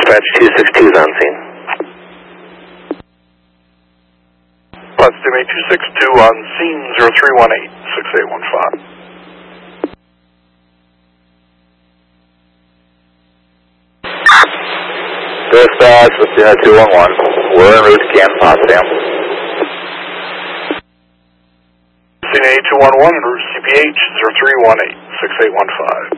Dispatch 262 is on scene. Estimate 262 on scene 0318-6815. Dispatch, Lucina 211. We're en route to Camp Potsdam. Lucina 211 en route to CPH 0318-6815.